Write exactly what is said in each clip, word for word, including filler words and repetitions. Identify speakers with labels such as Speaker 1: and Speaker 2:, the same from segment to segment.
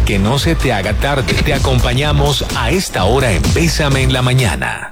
Speaker 1: que no se te haga tarde. Te acompañamos a esta hora en Bésame en la Mañana.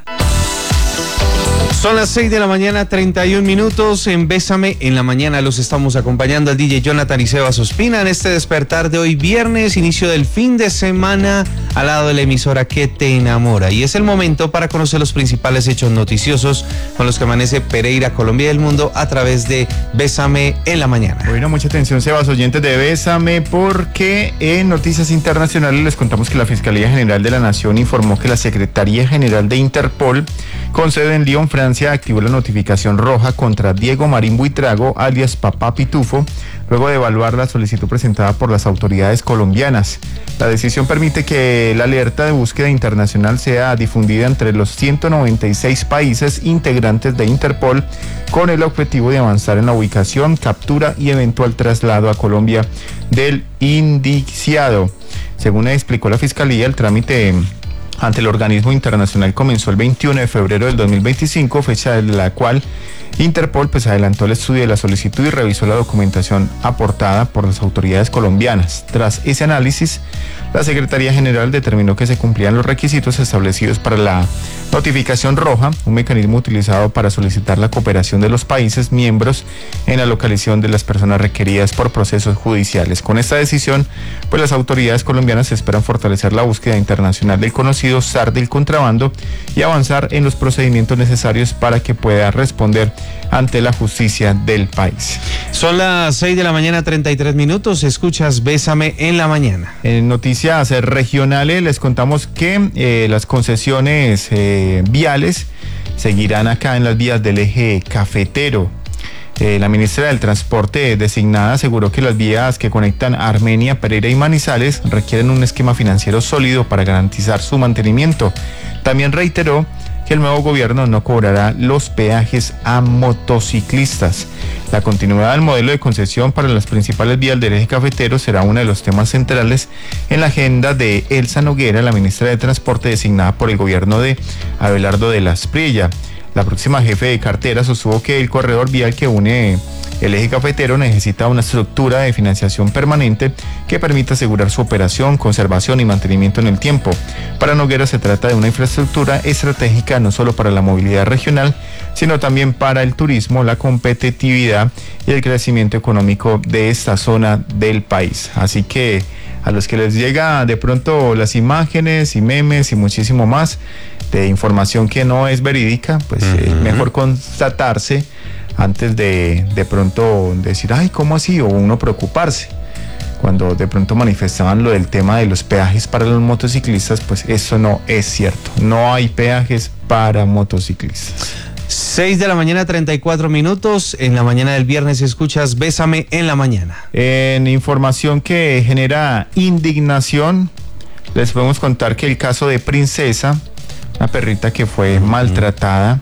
Speaker 2: Son las seis de la mañana, treinta y un minutos. En Bésame en la Mañana los estamos acompañando al D J Jonathan y Sebas Ospina en este despertar de hoy viernes, inicio del fin de semana, al lado de la emisora que te enamora. Y es el momento para conocer los principales hechos noticiosos con los que amanece Pereira, Colombia y el mundo a través de Bésame en la Mañana.
Speaker 3: Bueno, mucha atención, Sebas, oyentes de Bésame, porque en noticias internacionales les contamos que la Fiscalía General de la Nación informó que la Secretaría General de Interpol, con sede en Lyon, Francia, activó la notificación roja contra Diego Marín Buitrago, alias Papá Pitufo, luego de evaluar la solicitud presentada por las autoridades colombianas. La decisión permite que la alerta de búsqueda internacional sea difundida entre los ciento noventa y seis países integrantes de Interpol, con el objetivo de avanzar en la ubicación, captura y eventual traslado a Colombia del indiciado. Según explicó la Fiscalía, el trámite ante el organismo internacional comenzó el veintiuno de febrero del dos mil veinticinco, fecha de la cual Interpol pues adelantó el estudio de la solicitud y revisó la documentación aportada por las autoridades colombianas. Tras ese análisis, la Secretaría General determinó que se cumplían los requisitos establecidos para la notificación roja, un mecanismo utilizado para solicitar la cooperación de los países miembros en la localización de las personas requeridas por procesos judiciales. Con esta decisión, pues las autoridades colombianas esperan fortalecer la búsqueda internacional del conocido zar del contrabando y avanzar en los procedimientos necesarios para que pueda responder ante la justicia del país.
Speaker 2: Son las seis de la mañana, treinta y tres minutos. Escuchas Bésame en la Mañana.
Speaker 3: En noticias regionales les contamos que eh, las concesiones eh, viales seguirán acá en las vías del eje cafetero. Eh, la ministra del Transporte designada aseguró que las vías que conectan Armenia, Pereira y Manizales requieren un esquema financiero sólido para garantizar su mantenimiento. También reiteró que el nuevo gobierno no cobrará los peajes a motociclistas. La continuidad del modelo de concesión para las principales vías del eje cafetero será uno de los temas centrales en la agenda de Elsa Noguera, la ministra de Transporte designada por el gobierno de Abelardo de la Espriella. La próxima jefe de cartera sostuvo que el corredor vial que une el eje cafetero necesita una estructura de financiación permanente que permita asegurar su operación, conservación y mantenimiento en el tiempo. Para Noguera se trata de una infraestructura estratégica no solo para la movilidad regional, sino también para el turismo, la competitividad y el crecimiento económico de esta zona del país. Así que a los que les llega de pronto las imágenes y memes y muchísimo más de información que no es verídica, pues uh-huh. es mejor constatarse antes de de pronto decir, ay, ¿cómo así? O uno preocuparse. Cuando de pronto manifestaban lo del tema de los peajes para los motociclistas, pues eso no es cierto. No hay peajes para motociclistas.
Speaker 2: seis de la mañana, treinta y cuatro minutos. En la mañana del viernes escuchas Bésame en la Mañana.
Speaker 3: En información que genera indignación, les podemos contar que el caso de Princesa, una perrita que fue uh-huh. maltratada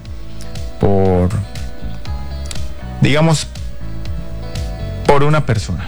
Speaker 3: por, digamos, por una persona,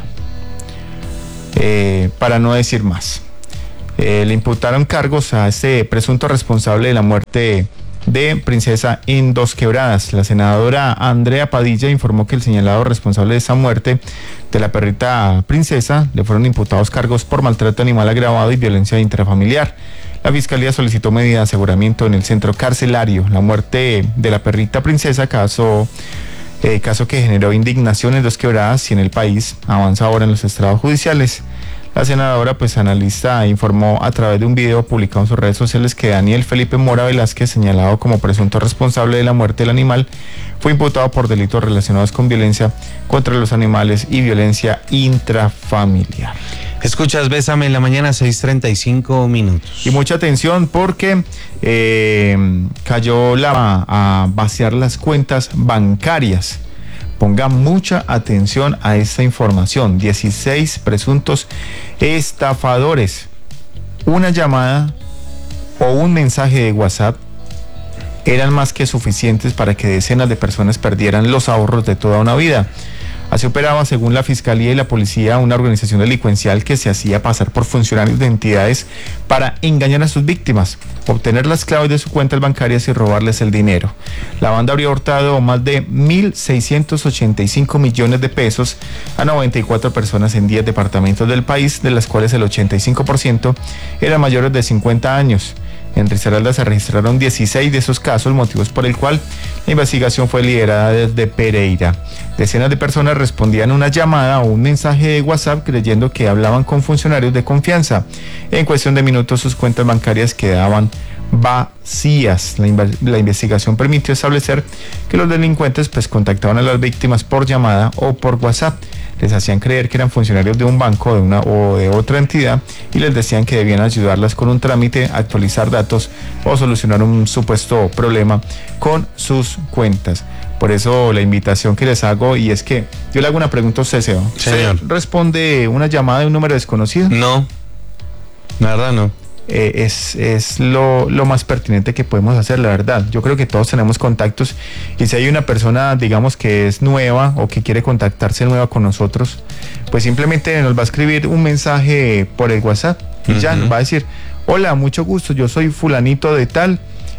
Speaker 3: eh, para no decir más. Eh, le imputaron cargos a este presunto responsable de la muerte de Princesa en Dos Quebradas. La senadora Andrea Padilla informó que el señalado responsable de esa muerte de la perrita Princesa le fueron imputados cargos por maltrato animal agravado y violencia intrafamiliar. La Fiscalía solicitó medida de aseguramiento en el centro carcelario. La muerte de la perrita Princesa, caso, eh, caso que generó indignación en Dos Quebradas y en el país, avanza ahora en los estrados judiciales. La senadora, pues analista, informó a través de un video publicado en sus redes sociales que Daniel Felipe Mora Velázquez, señalado como presunto responsable de la muerte del animal, fue imputado por delitos relacionados con violencia contra los animales y violencia intrafamiliar.
Speaker 2: Escuchas Bésame en la Mañana, seis treinta y cinco minutos.
Speaker 3: Y mucha atención porque eh, cayó la, a vaciar las cuentas bancarias. Ponga mucha atención a esta información. dieciséis presuntos estafadores. Una llamada o un mensaje de WhatsApp eran más que suficientes para que decenas de personas perdieran los ahorros de toda una vida. Así operaba, según la Fiscalía y la Policía, una organización delincuencial que se hacía pasar por funcionarios de entidades para engañar a sus víctimas, obtener las claves de sus cuentas bancarias y robarles el dinero. La banda habría hurtado más de mil seiscientos ochenta y cinco millones de pesos a noventa y cuatro personas en diez departamentos del país, de las cuales el ochenta y cinco por ciento eran mayores de cincuenta años. En Risaralda se registraron dieciséis de esos casos, motivos por el cual la investigación fue liderada desde Pereira. Decenas de personas respondían una llamada o un mensaje de WhatsApp creyendo que hablaban con funcionarios de confianza. En cuestión de minutos sus cuentas bancarias quedaban vacías. La, inv- la investigación permitió establecer que los delincuentes pues contactaban a las víctimas por llamada o por WhatsApp. Les hacían creer que eran funcionarios de un banco de una, o de otra entidad y les decían que debían ayudarlas con un trámite, actualizar datos o solucionar un supuesto problema con sus cuentas. Por eso la invitación que les hago, y es que yo le hago una pregunta a usted, Seba.
Speaker 2: Señor.
Speaker 3: ¿Usted responde una llamada de un número desconocido?
Speaker 2: No, la verdad no.
Speaker 3: Eh, es es lo, lo más pertinente que podemos hacer, la verdad. Yo creo que todos tenemos contactos y si hay una persona, digamos, que es nueva o que quiere contactarse nueva con nosotros, pues simplemente nos va a escribir un mensaje por el WhatsApp y uh-huh. ya nos va a decir: hola, mucho gusto, yo soy fulanito de tal,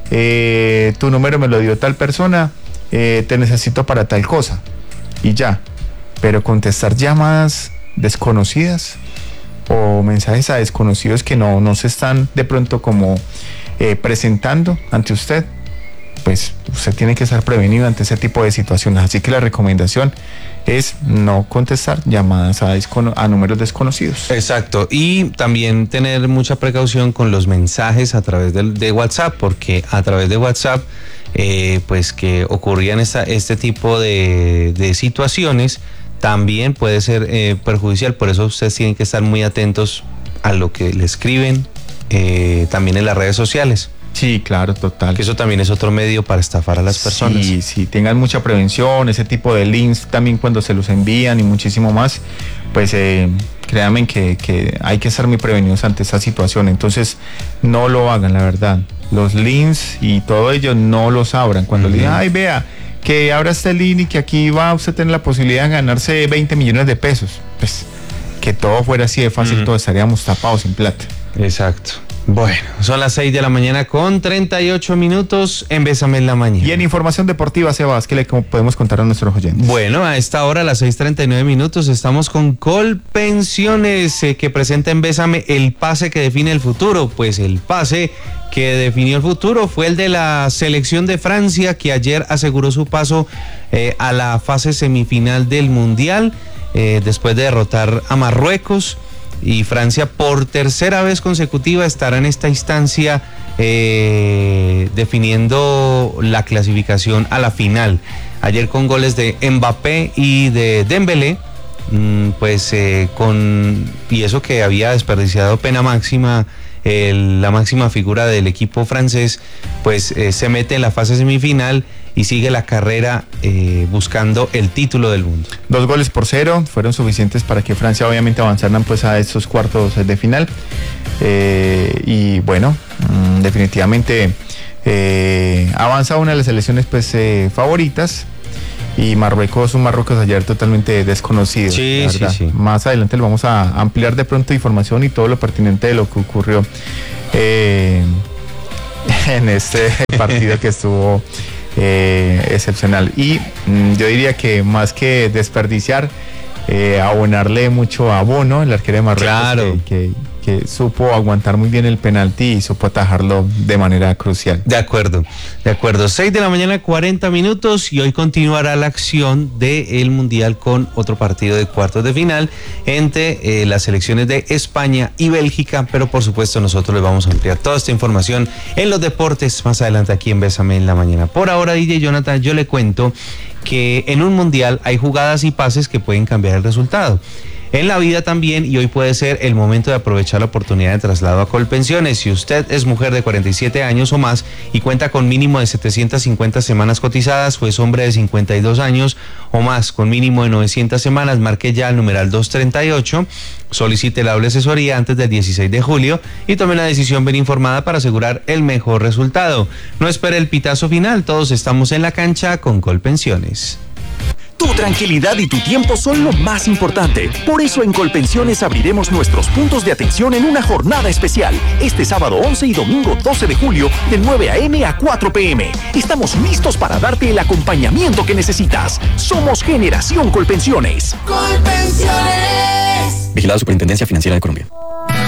Speaker 3: eh, tu número me lo dio tal persona, eh, te necesito para tal cosa, y ya. Pero contestar llamadas desconocidas o mensajes a desconocidos que no, no se están de pronto como eh, presentando ante usted, pues usted tiene que estar prevenido ante ese tipo de situaciones. Así que la recomendación es no contestar llamadas a, descono- a números desconocidos.
Speaker 2: Exacto, y también tener mucha precaución con los mensajes a través de, de WhatsApp, porque a través de WhatsApp eh, pues que ocurrían esta, este tipo de, de situaciones también puede ser eh, perjudicial. Por eso ustedes tienen que estar muy atentos a lo que le escriben eh, también en las redes sociales.
Speaker 3: Sí, claro, total.
Speaker 2: Que eso también es otro medio para estafar a las personas.
Speaker 3: Sí, sí, tengan mucha prevención, ese tipo de links también cuando se los envían y muchísimo más, pues eh, créanme que, que hay que estar muy prevenidos ante esa situación. Entonces no lo hagan, la verdad. Los links y todo ello no los abran. Cuando uh-huh. le digan, ay, vea, que abra este link y que aquí va a usted tener la posibilidad de ganarse veinte millones de pesos. Pues que todo fuera así de fácil, uh-huh. todos estaríamos tapados sin plata.
Speaker 2: Exacto. Bueno, son las seis de la mañana con treinta y ocho minutos en Bésame en la Mañana.
Speaker 3: Y en información deportiva, Sebas, ¿qué le podemos contar a nuestros oyentes?
Speaker 2: Bueno, a esta hora, a las seis treinta y nueve minutos, estamos con Colpensiones, eh, que presenta en Bésame el pase que define el futuro. Pues el pase que definió el futuro fue el de la selección de Francia, que ayer aseguró su paso eh, a la fase semifinal del Mundial, eh, después de derrotar a Marruecos. Y Francia por tercera vez consecutiva estará en esta instancia eh, definiendo la clasificación a la final. Ayer con goles de Mbappé y de Dembélé, mmm, pues eh, con y eso que había desperdiciado pena máxima, el, la máxima figura del equipo francés, pues eh, se mete en la fase semifinal y sigue la carrera eh, buscando el título del mundo.
Speaker 3: Dos goles por cero fueron suficientes para que Francia obviamente avanzaran pues a estos cuartos de final. Eh, y bueno, mmm, definitivamente eh, avanza una de las selecciones pues eh, favoritas. Y Marruecos, un Marruecos ayer totalmente desconocido.
Speaker 2: Sí, sí, sí.
Speaker 3: Más adelante le vamos a ampliar de pronto información y todo lo pertinente de lo que ocurrió eh, en este partido que estuvo eh, excepcional. Y mmm, yo diría que más que desperdiciar, eh, abonarle mucho a Bono, el arquero de Marruecos,
Speaker 2: claro.
Speaker 3: que, que que supo aguantar muy bien el penalti y supo atajarlo de manera crucial.
Speaker 2: De acuerdo, de acuerdo. seis de la mañana, cuarenta minutos, y hoy continuará la acción del Mundial con otro partido de cuartos de final entre eh, las selecciones de España y Bélgica, pero por supuesto nosotros les vamos a ampliar toda esta información en los deportes más adelante aquí en Bésame en la Mañana. Por ahora, D J Jonathan, yo le cuento que en un Mundial hay jugadas y pases que pueden cambiar el resultado. En la vida también, y hoy puede ser el momento de aprovechar la oportunidad de traslado a Colpensiones. Si usted es mujer de cuarenta y siete años o más y cuenta con mínimo de setecientas cincuenta semanas cotizadas, o es hombre de cincuenta y dos años o más con mínimo de novecientas semanas, marque ya el numeral doscientos treinta y ocho, solicite la doble asesoría antes del dieciséis de julio y tome una decisión bien informada para asegurar el mejor resultado. No espere el pitazo final, todos estamos en la cancha con Colpensiones.
Speaker 4: Tu tranquilidad y tu tiempo son lo más importante. Por eso en Colpensiones abriremos nuestros puntos de atención en una jornada especial. Este sábado once y domingo doce de julio, de nueve a eme a cuatro pe eme. Estamos listos para darte el acompañamiento que necesitas. Somos Generación Colpensiones.
Speaker 5: Colpensiones.
Speaker 4: Vigilado Superintendencia Financiera de Colombia.